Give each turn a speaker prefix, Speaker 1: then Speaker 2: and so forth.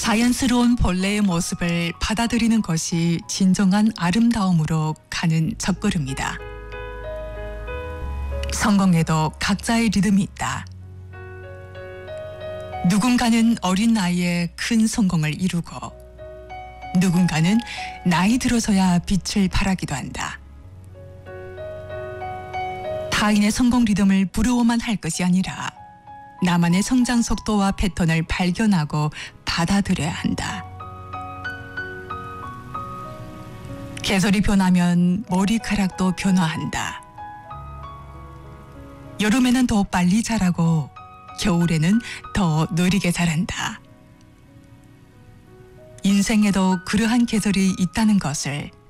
Speaker 1: 자연스러운 본래의 모습을 받아들이는 것이 진정한 아름다움으로 가는 첫걸음이다. 성공에도 각자의 리듬이 있다. 누군가는 어린 나이에 큰 성공을 이루고 누군가는 나이 들어서야 빛을 발하기도 한다. 타인의 성공 리듬을 부러워만 할 것이 아니라 나만의 성장 속도와 패턴을 발견하고 받아들여야 한다. 계절이 변하면 머리카락도 변화한다. 여름에는 더 빨리 자라고 겨울에는 더 느리게 자란다. 인생에도 그러한 계절이 있다는 것을